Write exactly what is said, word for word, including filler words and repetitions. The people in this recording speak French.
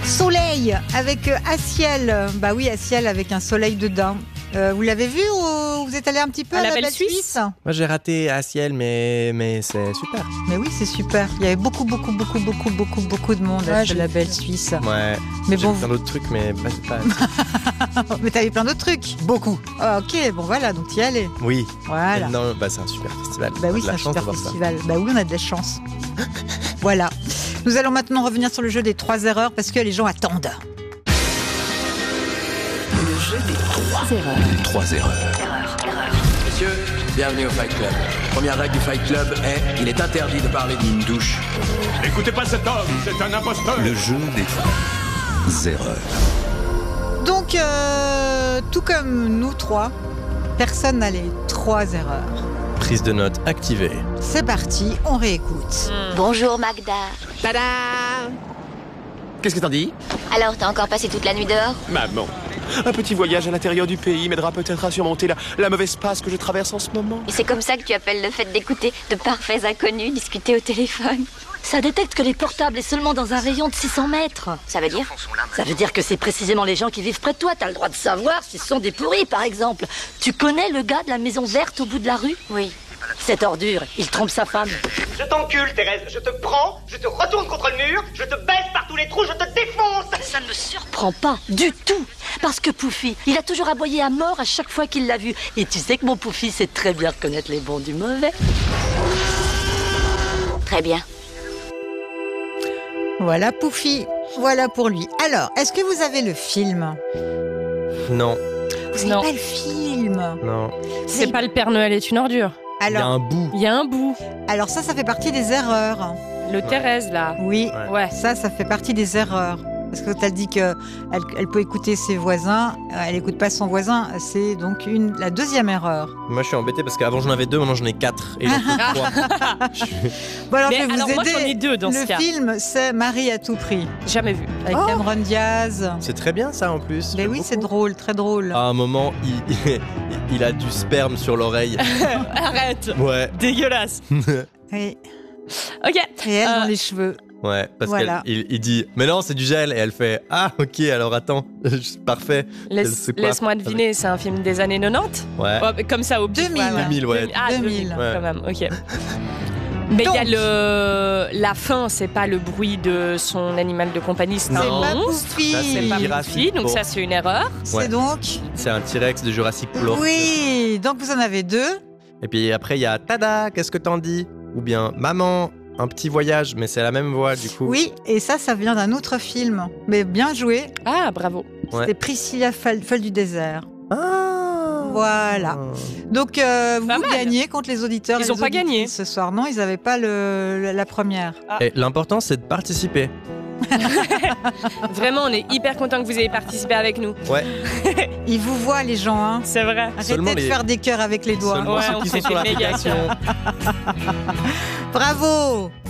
Soleil avec euh, Aciel. Bah oui, Aciel avec un soleil dedans. Euh, vous l'avez vu ou vous êtes allé un petit peu à, à la, la Belle Suisse, Suisse Moi j'ai raté Aciel, mais, mais c'est super. Mais oui, c'est super. Il y avait beaucoup, beaucoup, beaucoup, beaucoup, beaucoup, beaucoup de monde à la Belle Suisse. Ouais. Mais j'ai bon, vu plein d'autres trucs, mais pas. pas... mais t'avais plein d'autres trucs. Beaucoup. Oh, ok, bon voilà, donc t'y allais. Oui. Voilà. Non, bah c'est un super festival. Bah oui, c'est un super festival. Bah oui, on a de la chance. Voilà. Nous allons maintenant revenir sur le jeu des trois erreurs parce que les gens attendent. Le jeu des trois erreurs. Trois erreurs. Erreur, erreur. Messieurs, bienvenue au Fight Club. Première règle du Fight Club est il est interdit de parler d'une douche. Écoutez pas cet homme, c'est un imposteur. Le jeu des trois erreurs. Donc, euh, tout comme nous trois, personne n'a les trois erreurs. Prise de notes activée. C'est parti, on réécoute. Mmh. Bonjour Magda. Tada! Qu'est-ce que t'en dis? Alors, t'as encore passé toute la nuit dehors? Maman, un petit voyage à l'intérieur du pays m'aidera peut-être à surmonter la, la mauvaise passe que je traverse en ce moment. Et c'est comme ça que tu appelles le fait d'écouter de parfaits inconnus discuter au téléphone? Ça détecte que les portables est seulement dans un rayon de six cents mètres. Ça veut dire? Ça veut dire que c'est précisément les gens qui vivent près de toi. T'as le droit de savoir s'ils sont des pourris, par exemple. Tu connais le gars de la maison verte au bout de la rue? Oui. Cette ordure, il trompe sa femme. Je t'encule, Thérèse. Je te prends, je te retourne contre le mur, je te baisse par tous les trous, je te défonce. Ça ne me surprend pas du tout. Parce que Poufy, il a toujours aboyé à mort à chaque fois qu'il l'a vu. Et tu sais que mon Poufy sait très bien reconnaître les bons du mauvais. Très bien. Voilà Poufy, voilà pour lui. Alors, est-ce que vous avez le film? Non. Vous n'avez Non. pas le film? Non. C'est pas le Père Noël est une ordure. Il y a Alors, un bout. Il y a un bout. alors ça, ça fait partie des erreurs. Le Thérèse, là. Oui, Ouais. Ouais. ça, ça fait partie des erreurs. Parce que tu as dit qu'elle elle peut écouter ses voisins, euh, elle n'écoute pas son voisin. C'est donc une, la deuxième erreur. Moi je suis embêté parce qu'avant j'en avais deux, maintenant j'en ai quatre. Et j'en fais trois. Je- Bon, alors, Mais je vais vous alors, moi, aider. j'en ai deux dans le ce cas. film, c'est Marie à tout prix, Jamais vu. avec Oh. Cameron Diaz. C'est très bien ça en plus. Mais j'aime oui, c'est beaucoup. drôle, très drôle. À un moment, il, il, il a du sperme sur l'oreille. Arrête. Ouais. Dégueulasse. Oui. Ok. Et elle Euh, dans les cheveux. Ouais, parce Voilà. qu'il il dit mais non, c'est du gel. Et elle fait ah, ok, alors attends. Parfait. Laisse- C'est quoi? Laisse-moi deviner, c'est un film des années quatre-vingt-dix. Ouais. Oh, comme ça, au pif, deux mille. ouais, ouais. deux mille, ouais. Ah, deux deux mille. mille, Ouais. quand même, ok. Mais il y a Donc. le... la fin, c'est pas le bruit de son animal de compagnie, c'est Non. un C'est pas monstre. Poufy. Ça, c'est C'est pas Jurassic Poufy, donc Park. ça, c'est une erreur. C'est Ouais. donc. C'est un T-Rex de Jurassic Park. Oui, donc vous en avez deux. Et puis après, il y a Tada, qu'est-ce que t'en dis? Ou bien Maman, un petit voyage, mais c'est la même voix du coup. Oui, et ça, ça vient d'un autre film. Mais bien joué. Ah, bravo. Ouais. C'était Priscilla Folle Folle du désert. Ah. Voilà. Donc, euh, vous Pas mal. gagnez contre les auditeurs. Ils et les ont pas auditrices gagné. ce soir. Non, ils n'avaient pas le, la première. Et l'important, c'est de participer. Vraiment, on est hyper content que vous ayez participé avec nous. Ouais. Ils vous voient, les gens. Hein. C'est vrai. Arrêtez Seulement de les- faire des cœurs avec les doigts. Seulement Ouais, ceux on qui fait sont sur des méga l'application. Bravo.